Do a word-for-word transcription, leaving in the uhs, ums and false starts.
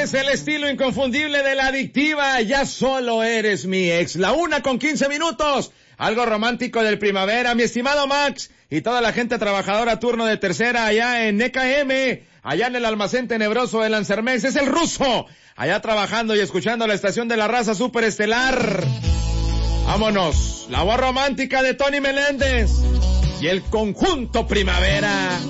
es el estilo inconfundible de la adictiva, ya solo eres mi ex. La una con quince minutos, algo romántico del primavera, mi estimado Max, y toda la gente trabajadora turno de tercera allá en E K M, allá en el almacén tenebroso de Lancermex, es el ruso, allá trabajando y escuchando la estación de la raza superestelar. Vámonos, la voz romántica de Tony Meléndez y el conjunto primavera.